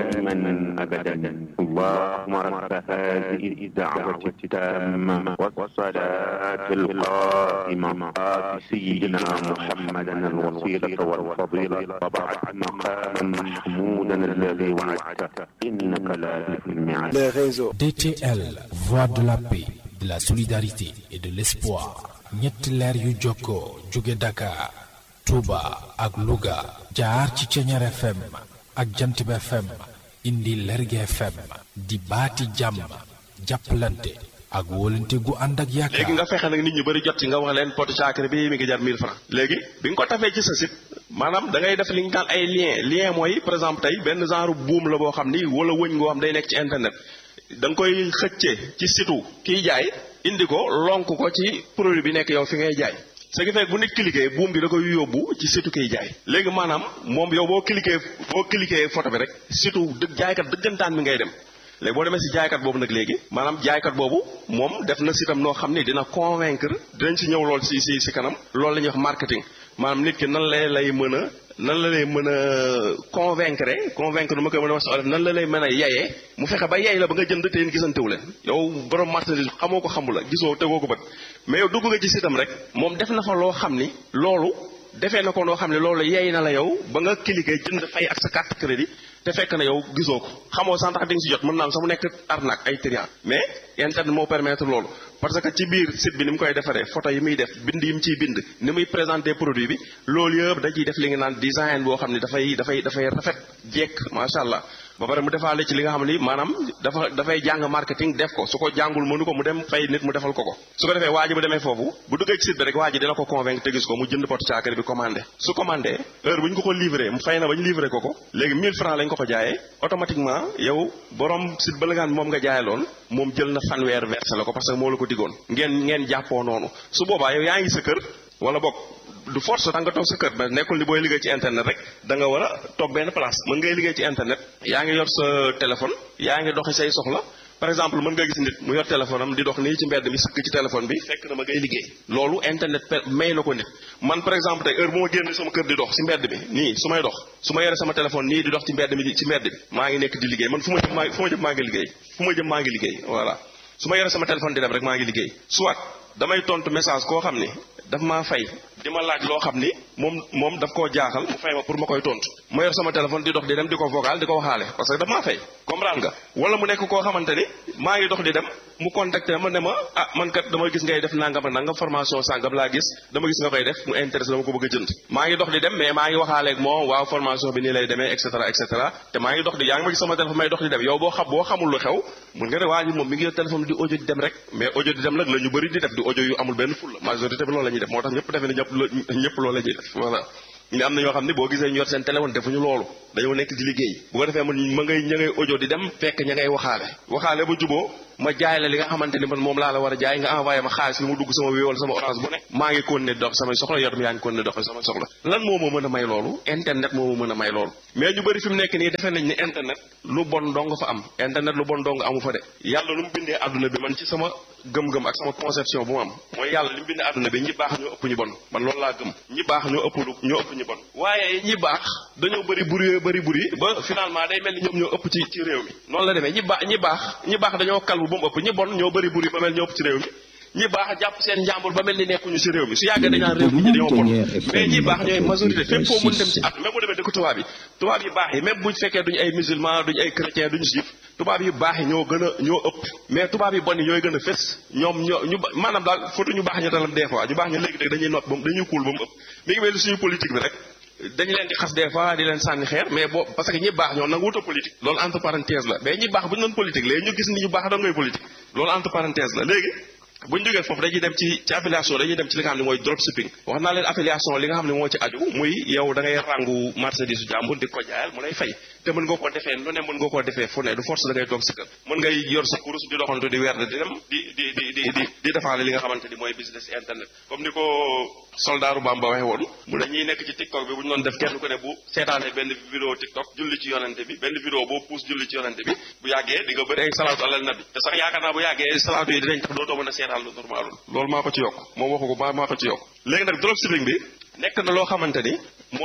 دائما أبدا اللهم رب هذه الدعوة التامة والصلاة القائمة آت سيدنا محمدا الوسيلة والفضيلة وبعث مقاما محمودا الذي وعدته إنك لا تخلف الميعاد. DTL, voix de la paix, de la solidarité et de l'espoir. ñetti leer yu jokkoo jóge Dakar, Touba ak Louga jaar ci Ceñeer FM ak Jantib FM indi Lergui FM di baati jàmm jàppalante ak wóolante gu ànd ak yaakaar. léegi nga fexe nag nit ñu bëri jot ci nga wax leen pot chakra bi mi ngi jar 1000 francs léegi bi nga ko tafee ci sa site maanaam da ngay def li nga naan ay lien mooy par exemple tey benn genre buum la boo xam ni wala wëñ ngoo xam day nekk ci internet da nga koy xëccee ci situ kiy jaay indi ko lonk ko ci produit bi nekk yow fi ngay jaay ce qui fait bu nit cliquer buum bi da koy yóbbu ci situ kiy jaay léegi maanaam moom yow boo cliquer photo bi rek situ jaaykat dëggantaan bi ngay dem léegi boo demee si jaaykat boobu nag léegi maanaam jaaykat boobu moom def na sitam noo xam ni dina convaincre dinañ si ñëw lool si kanam loolu la ñuy wax marketing maanaam nit ki nan la lay mën a convaincre nu ma koy mën a wax si nan la lay mën a yayee mu fexe ba yay la ba nga jënd te yéen gisantewu leen yow borom marchandise xamoo ko xamula gisoo tegoo ko bët mais yow dugg nga ci sitam rek moom def na fa loo xam ni loolu defee na ko noo xam ne loolu yay na la yow ba nga cliquer jënd fay ak sa carte crédit te fekk na yow gisoo ko xamoo sax ndax di nga si jot mën naa am sax mu nekk arnaque ay trian mais internet moo permettre loolu parce que ci biir site bi ni mu koy defaree photo yi muy def bind yi mu ciy bind ni muy présenter produit bi loolu yëpp da ciy def li nga naan design boo xam ne dafay rafet jekk macha allah ba pare mu defaale ci li nga xam ni maanaam dafay jàng marketing def ko su ko jàngul mënu ko mu dem fay nit mu defal ko su ko defee waa ji bu demee foofu bu duggee ci site bi rek waa ji dina ko convaincre te gis ko mu jënd pot chakra bi commandé su commandé heure bu ñu ko livré mu fay na ba ñu livré ko léegi 1000 francs lañ ko jaayee automatiquement yow borom site ba la ngaan moom nga jaayaloon moom jël na fanweer versé la ko parce que moo la ko digoon ngeen jàppoo noonu su boobaa yow yaa ngi sa kër wala bokk du force da nga toog sa kër mais nekkul ni booy liggéey ci internet rek da nga war a toog benn place mën ngay liggéey ci internet yaa ngi yor sa téléphone yaa ngi doxi say soxla par exemple mën nga gis nit mu yor téléphone am di dox nii ci mbedd mi sëkk ci téléphone bi fekk na ma ngay liggéey loolu internet may na ko nit man par exemple tey heure bu ma génn sama kër di dox ci mbedd bi nii su may dox su ma yore sama téléphone nii di dox ci mbedd bi maa ngi nekk di liggéey man fu ma jëm maa ngi liggéey voilà su ma yore sama téléphone di dem rek maa ngi liggéey soit damay tontu message koo xam ni daf maa fay di ma laaj loo xam ni moom daf koo jaaxal mu fay ma pour ma koy tontu ma yor sama téléphone di dox di dem di ko vocal di ko waxaale parce que daf maa fay comprendre nga wala mu nekk koo xamante ni maa ngi dox di dem mu contacté ma ne ma man kat dama gis ngay def nangam ak nangam formation sangam laa gis dama gis nga koy def mu intéressé dama ko bëgg a jënd maa ngi dox di dem mais maa ngi waxaale ak moom waaw formation bi nii lay demee et cetera te maa ngi dox di yaa ngi ma gis sama téléphone may dox di dem yow boo xamul lu xew mun nga ne waa ji moom mi ngi yor téléphone di audio di dem rek mais audio di dem nag la ñu bëri di def di audio yu amul benn ful la majorité bi loolu la ñuy def moo tax ñëpp defe ne ñëpp loolu la ñuy def voilà ñu am na ñoo xam ne boo gisee ñu yor seen téléphone defuñu loolu dañoo nekk di liggéey bu ko defee man ña ngay audio di dem fekk ña ngay waxaale ba juboo ma jaay la li nga xamante ni man moom laa la war a jaay nga envoyé ma xaalis bi mu dugg sama wéewal sama orange bu ne maa ngi continuer dox samay soxla yor mi yaa ngi continuer dox samay soxla lan moo ma mën a may loolu internet moo ma mën a may loolu mais ñu bëri fi mu nekk nii defe nañ ni internet lu bon dong fa am internet lu bon dong amu fa de yàlla lu mu bindee àdduna bi man ci sama gëm-gëm ak sama conception bu mu am mooy yàlla li mu bindee àdduna bi ñi baax ñoo ëpp ñu bon man loolu laa gëm ñi baax ñoo ëpp ñu bon waaye ñi baax dañoo bëri buri ba finalement day mel ni ñoom ñoo ëpp ci réew mi noonu la demee ñi baax dañoo kalbu ba mu ëpp ñi bon ñoo bëri buri ba mel ñoo ëpp ci réew mi ñi baax jàpp seen njàmbur ba mel ni nekkuñu ci réew mi su yàggee dañaan réew mi ñi dañoo bon mais ñi baax ñooy majorité fépp foo mën dem ci at même bu demee dëkk tubaab yi baax yi même buñ fekkee duñu ay musulman duñu ay chrétien duñu juif tubaab yi baax yi ñoo ëpp mais tubaab yi bon yi ñooy gën a fës ñoom ñu maanaam daal fotu ñu baax ñu dalam des fois ñu baax ñu léegi dañuy noot dañuy kuul ba mu ëpp mi ngi mel ni suñu politique bi rek dañu leen di xas des fois di leen sànni xeer mais boo parce que ñi baax ñoo nangu wuta politique loolu entre parenthèse la mais ñi baax bu ñu doon politique léegi ñu gis ni ñu baax da ngay politique loolu entre parenthèse la léegi bu ñu jógee foofu dañuy dem ci affiliation dañuy dem ci li nga xam ne mooy dropshipping wax naa leen affiliation li nga xam ne moo ci aju muy yow da ngay rangu marchandise su jàmbur di ko jaayal mu lay fay te mën nga ko defee lu ne mën nga koo defee fu ne du force da ngay toog sa kër mën ngay yor sa kurus di doxantu di werd di dem di defaale li nga xamante ni mooy business internet comme ni ko soldaaru Bamba waxe woon mu ne ñuy nekk ci TikTok bi bu ñu doon def kenn ku ne bu seetaanee benn vidéo TikTok julli ci yonente bi benn vidéo boo puus julli ci yonente bi bu yàggee di nga bëri ay salaatu alal nabi te sax yaakaar naa bu yàggee salaatu yi dinañ tax dootoo mën a seetaan lu normal loolu maa ko ci yokk moom waxu ko maa ko ci yokk léegi nag dropshipping bi nekk na loo xamante ni moom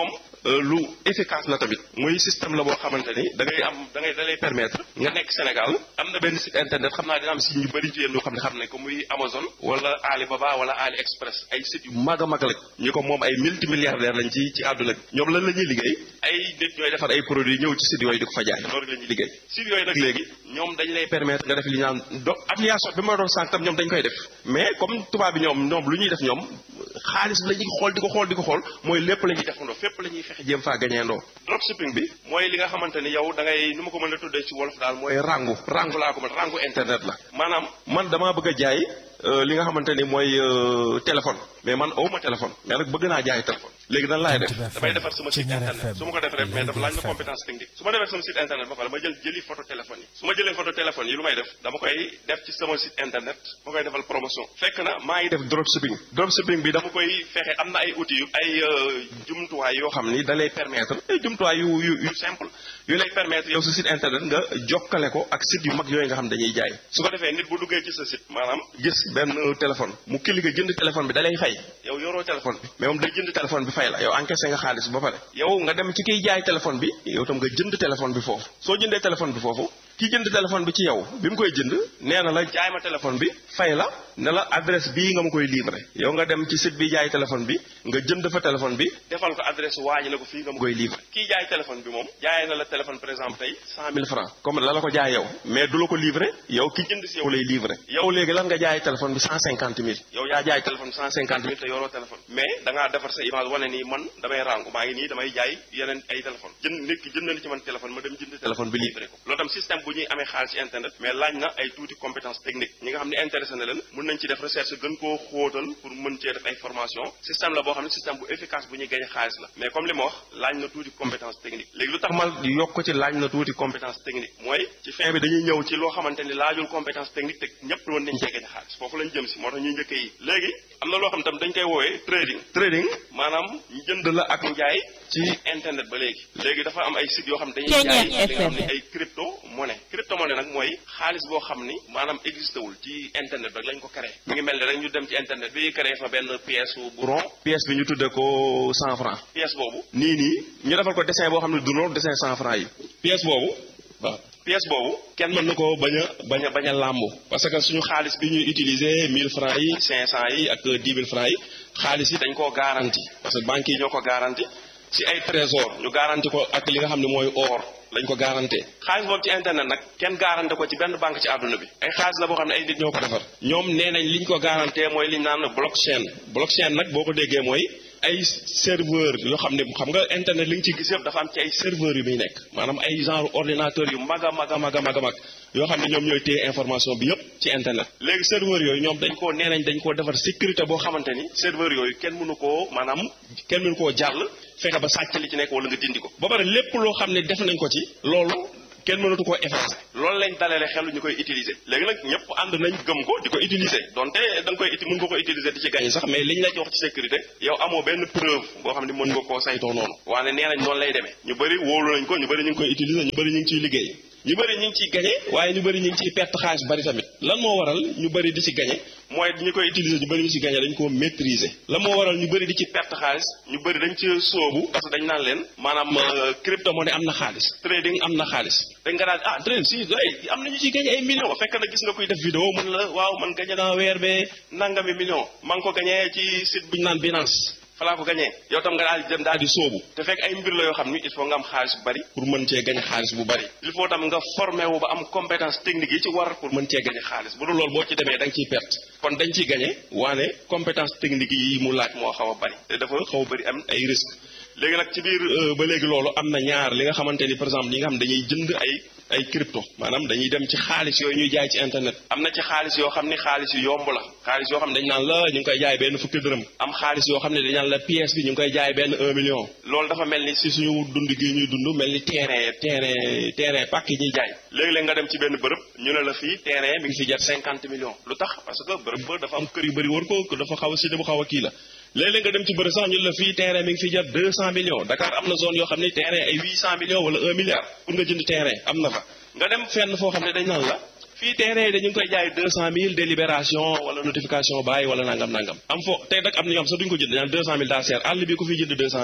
lu efficace la tamit muy système la boo xamante ni da lay permettre nga nekk Sénégal am na benn site internet xam naa dina am si ñu bëri ci yéen loo xam ne xam nañ ko muy Amazon wala Alibaba wala AliExpress ay sites yu mag a mag la ñu ko moom ay multimilliardaires lañ ci àdduna bi ñoom lan la ñuy liggéey ay nit ñooy defar ay produits ñëw ci sites yooyu di ko fa jaay loolu la ñuy liggéey sites yooyu nag léegi ñoom dañ lay permettre nga def li ñu naan affiliation bi ma doon sànq tam ñoom dañ koy def mais comme tubaab bi ñoom lu ñuy def ñoom xaalis bi la ñuy xool di ko xool mooy lépp la ñuy defandoo fépp la ñuy fexe jéem faa gañeendoo dropshipping bi mooy li nga xamante ni yow da ngay nu ma ko mën a tuddee ci wolof daal mooy rangu laa ko mën rangu internet la maanaam man damaa bëgg a jaay li nga xamante ni mooy téléphone mais man awuma téléphone mais nag bëgg naa jaay téléphone léegi nan laay def damay defar sama site internet su ma ko defee mais dafa laaj ma compétence technique su ma defee sama site internet ba pare ma jëli photo téléphone yi su ma jëlee photo téléphone yi lu may def dama koy def ci sama site internet ma koy defal promotion fekk na maa ngi def dropshipping bi dama koy fexe am na ay outils yu ay jumtuwaay yoo xam ni da lay permettre ay jumtuwaay yu simple yu lay permettre yow sa site internet nga jokkale ko ak site yu mag yooyu nga xam dañuy jaay su ko defee nit bu duggee ci sa site maanaam gis benn téléphone mu cliquer jënd téléphone bi da lay fay yow yoroo téléphone bi mais moom day jënd téléphone bi fay la yow encaissé nga xaalis ba pare yow nga dem ci kiy jaay téléphone bi yow tam nga jënd téléphone bi foofu soo jëndee téléphone bi foofu ki jënd téléphone bi ci yow bi mu koy jënd nee na la jaay ma téléphone bi fay la ne la adresse bii nga ma koy livré yow nga dem ci site bi jaay téléphone bi nga jënd fa téléphone bi defal ko adresse waaji ne ko fii nga ma koy livré kii jaay téléphone bi moom jaayee na la téléphone par exemple tey 100 000 francs comme la ko jaay yow mais du la ko livré yow ki jënd si yow lay livré yow léegi lan nga jaay téléphone bi 150 000 yow yaa jaay téléphone bi 150 000 te yoroo téléphone mais da ngaa defar sa image wane nii man damay rangu maa ngi nii damay jaay yeneen ay téléphone nit ki jënd na ci man téléphone ma dem jënd téléphone bi livré ko loolu tam système bu ñuy amee xaalis ci internet mais laaj na ay tuuti compétence technique ñi nga xam ne intéressé na leen mën nañ ci def recherche gën koo xóotal pour mën cee def ay formation système la boo xam ne système bu efficace bu ñuy gañ xaalis la mais comme li ma wax laaj na tuuti compétence technique léegi lu tax ma yokk ko ci laaj na tuuti compétence technique mooy ci fin bi dañuy ñëw ci loo xamante ni laajul compétence technique te ñëpp woon nañ cee gañ xaalis foofu lañ jëm si moo tax ñuy njëkkee yi léegi am na loo xam tam dañ koy woowee trading maanaam jënd la ak njaay ci internet ba léegi dafa am ay sites yoo xam ne dañuy jaay li nga xam ne ay crypto monnaie nag mooy xaalis boo xam ni maanaam existé wul ci internet rek lañ ko créé mi ngi mel ne rek ñu dem ci internet bi créé fa benn pièce bu rond pièce bi ñu tuddee ko 100 francs pièce boobu nii ñu defal ko dessin boo xam ne du rond dessin 100 francs yi pièce boobu kenn mën na ko bañ a làmbu parce que suñu xaalis bi ñuy utiliser 1000 francs yi 500 yi ak 10 000 francs yi xaalis yi dañ koo garanti parce que banques yi ñoo ko garanti ci ay trésor ñu garanti ko ak li nga xam ne mooy or lañ ko garanté xaalis boobu ci internet nag kenn garanté ko ci benn banque ci àdduna bi ay xaalis la boo xam ne ay nit ñoo ko defar ñoom nee nañ liñ ko garanté mooy liñ naan blockchain nag boo ko déggee mooy ay serveur yoo xam ne xam nga internet li nga ci gis yëpp dafa am ci ay serveur yu muy nekk maanaam ay genre ordinateur yu mag yoo xam ne ñoom ñooy téye information bi yëpp ci internet léegi serveur yooyu ñoom dañ koo defar sécurité boo xamante ni serveur yooyu kenn mënu koo jàll fexe ba sàcc li ci nekk wala nga dindi ko ba pare lépp loo xam ne def nañ ko ci loolu kenn mënatu koo effacer loolu lañ dalale xelu ñu koy utiliser léegi nag ñëpp ànd nañ gëm ko di ko utiliser donte da nga koy mën nga ko utiliser di ci gagné sax mais liñ la ci wax ci sécurité yow amoo benn preuve boo xam ne mën nga koo saytoo noonu waane nee nañ noonu lay demee ñu bëri wóolu nañ ko ñu bëri ñu ngi koy utiliser ñu bëri ñu ngi ciy liggéey ñu bëri ñu ngi ciy gagné waaye ñu bëri ñu ngi ciy perte xaalis bari tamit lan moo waral ñu bëri di ci gagné mooy ñu koy utiliser ñu bëri ñu ci gagné dañ koo maîtriser lan moo waral ñu bëri di ci perte xaalis ñu bëri dañ ci sóobu parce que dañ naan leen maanaam crypto monnaie am na xaalis trading am na xaalis dañ nga daan trading si am na ñu ciy gagné ay millions fekk na gis nga kuy def vidéo mun la waaw man gagné naa weer bee nangami millions maa ngi ko gagné ci site bu ñu naan Binance falaa ko gañee yow tam nga daal di sóobu te fekk ay mbir la yoo xam ni il faut nga am xaalis bu bari pour mën cee gañe xaalis bu bari il faut tam nga formé wu ba am compétence technique yi ci war pour mën cee gañe xaalis bu dul loolu boo ci demee da nga ciy perte kon dañ ciy gañe waane compétence technique yi mu laaj moo xaw a bari te dafa xaw a bari am ay risque léegi nag ci biir ba léegi loolu am na ñaar li nga xamante ni par exemple ñi nga xam dañuy jënd ay crypto maanaam dañuy dem ci xaalis yooyu ñuy jaay ci internet am na ci xaalis yoo xam ne xaalis yu yomb la xaalis yoo xam ne dañ naan la ñu ngi koy jaay benn fukki dërëm am xaalis yoo xam ne dañ naan la pièce bi ñu ngi koy jaay benn 1 million loolu dafa mel ni si suñu dund gi ñuy dund mel ni terrain pàkk yi ñuy jaay léegi-léeg nga dem ci benn bërëb ñu ne la fii terrain mi ngi fi jar 50 millions lu tax parce que bërëb ba dafa am kër yu bëri war ko dafa xaw a cité bu xaw a kii la léeg-léeg nga dem ci bëri sax ñu la fii terrain mi ngi fi jar 200 millions Dakar am na zone yoo xam ne terrain ay 800 millions wala 1 milliard pour nga jënd terrain am na fa nga dem fenn foo xam ne dañ naan la fii terrain yi dañu ngi koy jaay 200 000 délibération wala notification bàyyi wala nangam am foo tey nag am na ñoo xam sax duñu ko jënd dañaan 200 000 daa seer àll bi ku fi jënd 200 000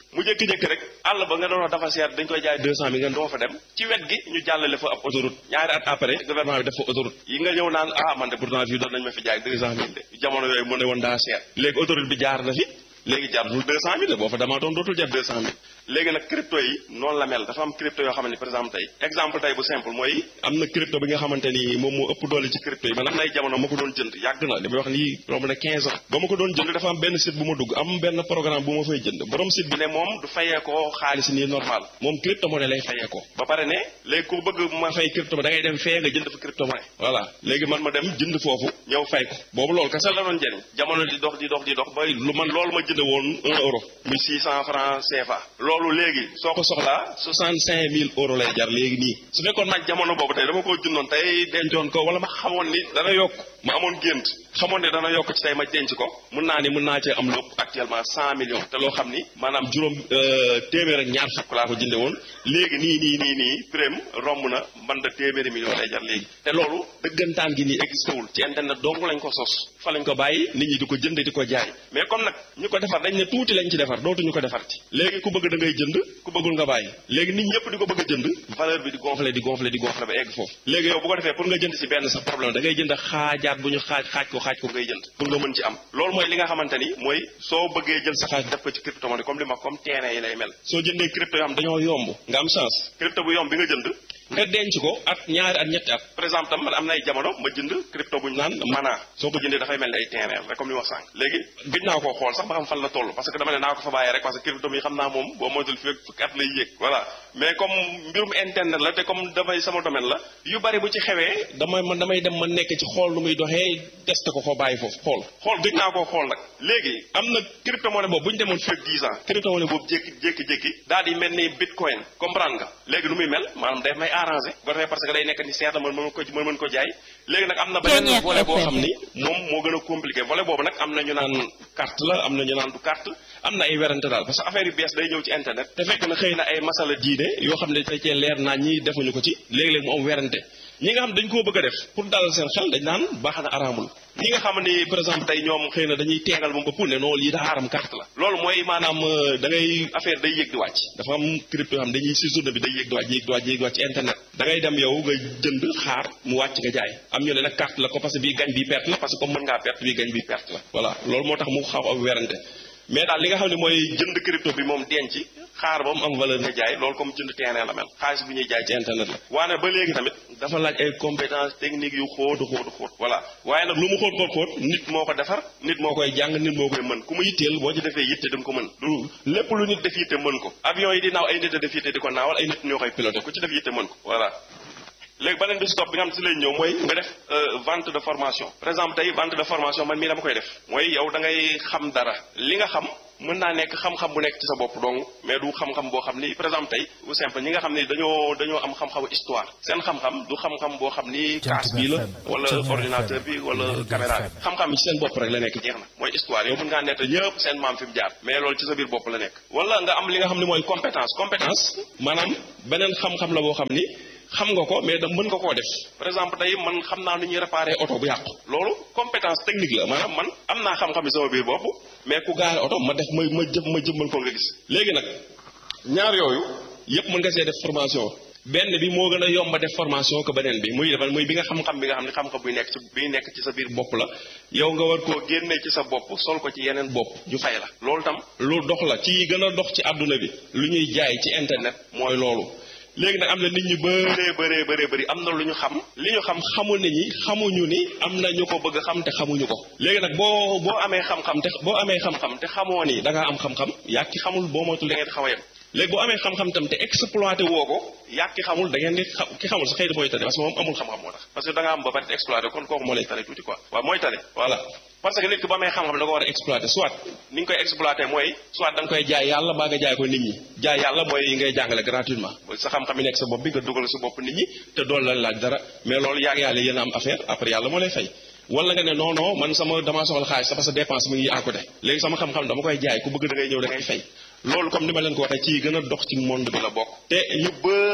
mu jékki-jékki rek àll ba nga doon wax dafa seet dañ koy jaay 200 000 nga doo fa dem ci wet gi ñu jàllale fa ab autoroute ñaari at après gouvernement bi def fa autoroute yi nga ñëw naan man de pourtant fii doon nañ ma fi jaay 200 000 de jamono yooyu mu ne woon daa seet léegi autoroute bi jaar na fi léegi jarul 200 000 boo fa demaatoon dootul jar 200 000 léegi nag crypto yi noonu la mel dafa am crypto yoo xamante ni par exemple tey bu simple mooy am na crypto bi nga xamante ni moom moo ëpp doole ci crypto yi man am na ay jamono ma ko doon jënd yàgg na li may wax nii romb na 15 ans ba ma ko doon jënd dafa am benn site bu ma dugg am benn programme bu ma fay jënd borom site bi ne moom du fayee ko xaalis nii normal moom crypto monnaie lay fayee ko ba pare ne léegi ku bëgg ma fay crypto da ngay dem fee nga jënd fa crypto monnaie voilà léegi man ma dem jënd foofu ñëw fay ko boobu loolu kese la doon jëriñ jamono di dox ba lu man loolu ma jënd woon 1 euro muy 600 francs CFA loolu léegi soo ko soxlaa 65 000 euros lay jar léegi nii su fekkoon nag jamono boobu tey dama ko jëndoon tey dencoon ko wala ma xamoon ni dana yokk ma amoon gént xamoon ne dana yokk ci tey ma denc ko mën naa cee am lépp actuellement 100 millions te loo xam ni maanaam juróom téeméer ak ñaar fukk laa ko jënde woon léegi nii prime romb na man da téeméeri millions lay jar léegi te loolu dëggantaan gi nii existé wul ci internet dong lañ ko sos fa lañ ko bàyyi nit ñi di ko jënd di ko jaay mais comme nag ñu ko defar dañ ne tuuti lañ ci defar dootuñu ko defarti léegi ku bëgg da ngay jënd ku bëggul nga bàyyi léegi nit ñëpp di ko bëgg a jënd valeur bi di gonfler ba egg foofu léegi yow bu ko defee pour nga jënd ci benn sax problème da ngay jënd xaajaat bu ñu xaaj ko ngay jënd pour nga mën ci am loolu mooy li nga xamante ni mooy soo bëggee jël sa xaalis def ko ci crypto monnaie comme terrain yi lay mel soo jëndee crypto yoo xam dañoo yomb nga am chance crypto bu yomb bi nga jënd nga denc ko at ñaari at ñetti at par exemple tam man am na ay jamono ma jënd crypto bu ñu naan mana soo ko jëndee dafay mel ni ay terrain rek comme ni wax sànq léegi gëj naa koo xool sax ba xam fan la toll parce que dama ne naa ko fa bàyyi rek parce que crypto mi xam naa moom boo moytul fi fukki at lay yéeg voilà mais comme mbirum internet la te comme damay sama domaine la yu bari bu ci xewee damay dem ma nekk ci xool nu muy doxee testé ko bàyyi foofu xool gëj naa koo xool nag léegi am na crypto monnaie boobu bu ñu demoon fekk 10 ans crypto monnaie boobu jékki-jékki daal di mel ni bitcoin comprendre nga léegi nu muy mel maanaam day may arrangé bu ko defee parce que day nekk ni seeta mën ko jaay léegi nag am na beneen volet boo xam ni moom moo gën a compliqué volet boobu nag am na ñu naan carte la am na ñu naan du carte am na ay werante daal parce que affaire yu bees day ñëw ci internet te fekk na xëy na ay masala diine yoo xam ne tey cee leer naa ñi defuñu ko ci léegi-léegi mu am werante ñi nga xam dañ koo bëgg a def pour dalal seen xel dañ naan baax na araamul ñi nga xam ni par exemple tey ñoom xëy na dañuy teengal ba ëpp ne non lii daa aram carte la loolu mooy maanaam da ngay affaire day yéeg di wàcc dafa am crypto yoo xam dañuy si journée bi day yéeg di wàcc ci internet da ngay dem yow nga jënd xaar mu wàcc nga jaay am ñu ne nag carte la ko parce que bii gañ bi perte la parce que comme mën ngaa perte bii gañ bi perte la voilà loolu moo tax mu xaw a werante mais daal li nga xam ne mooy jënd crypto bi moom denc xaar ba mu am valeur nga jaay loolu comme jënd terrain la mel xaalis bi ñuy jaay ci internet la waane ba léegi tamit dafa laaj ay compétences techniques yu xóotu voilà waaye nag lu mu xóot nit moo ko defar nit moo koy jàng nit moo koy mën ku mu yitteel boo ci defee yitte da nga ko mën lu lépp lu nit def yitte mën ko avion yi di naaw ay nit a def yitte di ko naawal ay nit ñoo koy piloté ku ci def yitte mën ko voilà léegi beneen bi si topp bi nga xam si lay ñëw mooy nga def vente de formation par exemple tey vente de formation man mii dama koy def mooy yow da ngay xam dara li nga xam mën naa nekk xam-xam bu nekk ci sa bopp dong mais du xam-xam boo xam ni par exemple tey bu simple ñi nga xam ni dañoo am xam-xamu histoire seen xam-xam du xam-xam boo xam ni casse bi la wala ordinateur bi wala caméra bi xam-xam ci seen bopp rek la nekk jeex na mooy histoire yow mën ngaa nett ñëpp seen maam fi mu jaar mais loolu ci sa biir bopp la nekk wala nga am li nga xam ni mooy compétence maanaam beneen xam-xam la boo xam ni xam nga ko mais da mën nga koo def par exemple tey man xam naa nu ñuy réparer oto bu yàqu loolu compétence technique la maanaam man am naa xam-xam yi sama biir bopp mais ku gaare oto ma def ma jëmmal ko nga gis léegi nag ñaar yooyu yëpp mën nga see def formation benn bi moo gën a yomba def formation que beneen bi muy bi nga xam-xam bi nga xam ne xam-xam buy nekk ci sa biir bopp la yow nga war koo génne ci sa bopp sol ko ci yeneen bopp ñu fay la loolu tam lu dox la ci gën a dox ci àdduna bi lu ñuy jaay ci internet mooy loolu léegi nag am na nit ñu bëree am na lu ñu xam li ñu xam xamul nit ñi xamuñu ni am na ñu ko bëgg a xam te xamuñu ko léegi nag boo amee xam-xam te xamoo ni da ngaa am xam-xam yaa ki xamul boo moytul da ngeen xaw a yem léegi boo amee xam-xam tam te exploité woo ko yaa ki xamul da ngeen di ki xamul sa xëy da mooy tane parce que moom amul xam-xam moo tax parce que da nga am ba pare te exploité kon kooku moo lay tane tuuti quoi waaw mooy tane voilà parce que nit ki ba amee xam-xam da ko war a exploité soit ni nga koy exploité mooy soit da nga koy jaay yàlla baa nga jaay ko nit ñi jaay yàlla mooy ngay jàngale gratuitement sa xam-xam yi nekk sa bopp bi nga dugal sa bopp nit ñi te dool la laaj dara mais loolu yaag yàlla yéen a am affaire après yàlla moo lay fay wala nga ne non man damaa soxla xaalis parce que dépense mi ngi à côté léegi sama xam-xam dama koy jaay ku bëgg da ngay ñëw da ngay fay loolu comme ni ma leen ko waxee ci gën a dox ci monde bi la bokk te ñu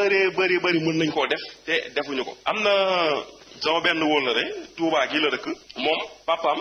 bëri mën nañ koo def te defuñu ko am na sama benn wóllare Touba gi la dëkk moom papaam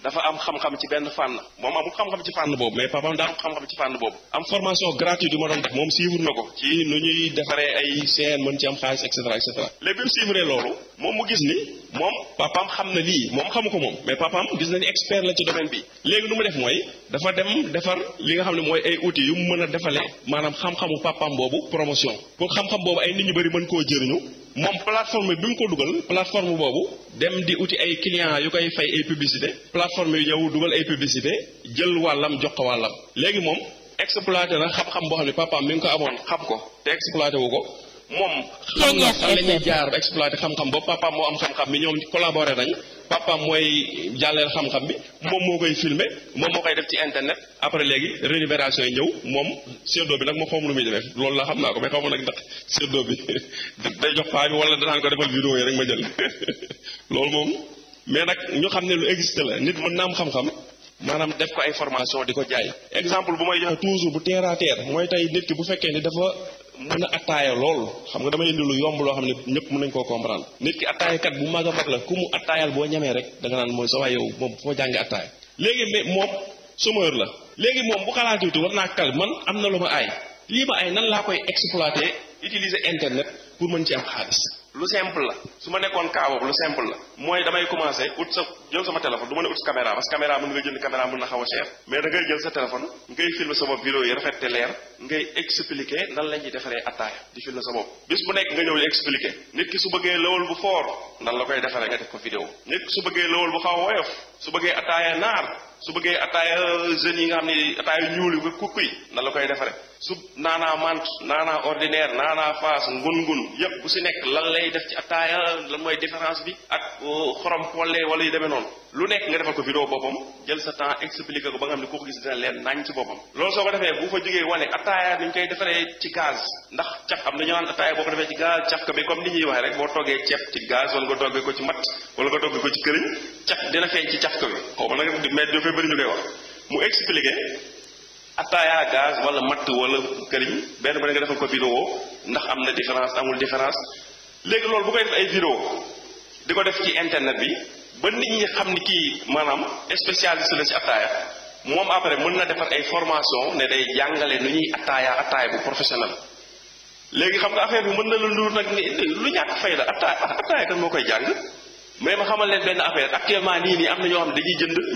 dafa am xam-xam ci benn fànn moom amul xam-xam ci fànn boobu mais papaam daa am xam-xam ci fànn boobu am formation gratuite yu ma doon def moom suivre na ko ci nu ñuy defaree ay seen mën ci am xaalis et cetera et cetera léegi bi mu suivre loolu moom mu gis ni moom papaam xam na lii moom xamu ko moom mais papaam gis na ni expert la ci domaine bi léegi nu mu def mooy dafa dem defar li nga xam ne mooy ay outils yu mu mën a defale maanaam xam-xamu papaam boobu promotion pour xam-xam boobu ay nit ñu bëri mën koo jëriñu moom plateforme bi mu ko dugal plateforme boobu dem di uti ay clients yu koy fay ay publicité plateforme yu ñëw dugal ay publicité jël wàllam jox ko wàllam léegi moom exploité na xam-xam boo xam ne papaam mi ngi ko amoon xam ko te exploité wu ko moom xam na fan la ñuy jaar ba exploité xam-xam boobu papaam moo am xam-xam bi ñoom collaboré nañ papaam mooy jàlleel xam-xam bi moom moo koy filmer moom moo koy def ci internet après léegi récupération yi ñëw moom séddoo bi nag ma xawma lu muy defee loolu la xam naa ko mais xaw ma nag ndax séddoo bi day jox paa bi wala danaan ko defal vidéo yi rek ma jël loolu moom mais nag ñu xam ne lu existe la nit mën na am xam-xam maanaam def ko ay formation di ko jaay exemple bu may joxe toujours bu terre à terre mooy tey nit ki bu fekkee ni dafa mën a attaaya lool xam nga damay indi lu yomb loo xam ne ñëpp mën nañ koo comprendre nit ki attaayakat bu mag a mag la ku mu attaayal boo ñamee rek da nga naan mooy sa waay yow moom foo jàngi attaaya léegi mais moom chômeur la léegi moom bu xalaatuuti war naa kal man am na lu ma aay lii ma ay nan laa koy exploiter utiliser internet pour mën ci am xaalis lu simple la su ma nekkoon kaa boobu lu simple la mooy damay commencer ut sa jël sama téléphone du ma ne ut caméra parce que caméra mën nga jënd caméra mën na xaw a cher mais da ngay jël sa téléphone ngay filmer sa bopp vidéo yi rafet te leer ngay expliquer nan la ñuy defaree attaaya di filmer sa bopp bis bu nekk nga ñëw di expliquer nit ki su bëggee lawal bu fort nan la koy defaree nga def ko vidéo nit ki su bëggee lawal bu xaw a woyof su bëggee attaaya naar su bëggee attaaya jeunes yi nga xam ne attaaya ñuul yi kukku yi nan la koy defaree su naanaa mant naanaa ordinaire naanaa faas ngun yépp bu si nekk lan lay def ci attaaya lan mooy différence bi ak xorom polle wala yu demee noonu lu nekk nga defal ko vidéo boppam jël sa temps expliquer ko ba nga xam ne ku ko gis dina leen nañ ci boppam loolu soo ko defee bu fa jógee wane attaaya ni ñu koy defaree ci gaz ndax caf am na ñu naan attaaya boo ko defee ci gaz caf ko bi comme ni ñuy waxee rek boo toggee ceeb ci gaz wala nga toggee ko ci matt wala nga toggee ko ci këriñ caf dina feeñ ci caf ko bi xaw ma nag mais dafay bëri ñu koy wax mu expliquer attaaya gaz wala matt wala këriñ benn ba nga defal ko vidéo ndax am na différence amul différence léegi loolu bu koy def ay vidéo di ko def ci internet bi ba nit ñi xam ni kii maanaam spécialiste la ci attaaya moom après mën na defar ay formation ne day jàngale nu ñuy attaaya bu professionnel léegi xam nga affaire bi mën na la ndur nag ni lu ñàkk fay la attaaya kan moo koy jàng mais ma xamal leen benn affaire actuellement nii am na ñoo xam ne dañuy jënd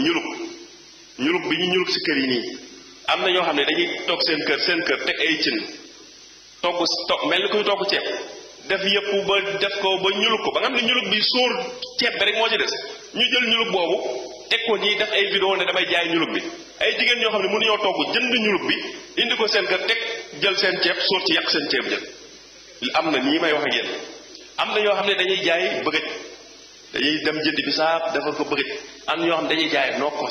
ñuluk bi ñu ñuluk ci kër yi nii am na ñoo xam ne dañuy toog seen kër teg ay cin togg mel ni kuy togg ceeb def yëpp ba def ko ba ñuluk ko ba nga xam ne ñuluk bi sóor ceeb bi rek moo ci des ñu jël ñuluk boobu teg ko nii def ay vidéo ne damay jaay ñuluk bi ay jigéen ñoo xam ne mënuñoo togg jënd ñuluk bi indi ko seen kër teg jël seen ceeb sóor ci yàq seen ceeb jël am na nii may wax ak yéen am na ñoo xam ne dañuy jaay bëgëj dañuy dem jënd bisaab defar ko bëgëj am na ñoo xam ne dañuy jaay nokkos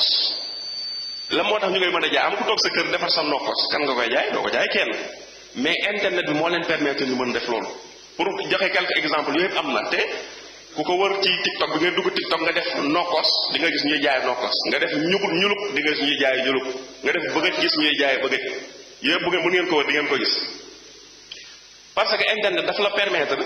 la moo tax ñu koy mën a jaay am ku toog sa kër defar sa nokkos kan nga koy jaay doo ko jaay kenn mais internet bi moo leen permettre ñu mën def loolu pour joxe quelques exemples yooyu yëpp am na te ku ko wër ci TikTok bi nga dugg TikTok nga def nokkos di nga gis ñuy jaay nokkos nga def ñuluk di nga gis ñuy jaay ñuluk nga def bëgëj gis ñuy jaay bëgëj yooyu bu ngeen mën ngeen ko wër di ngeen ko gis parce que internet dafa la permettre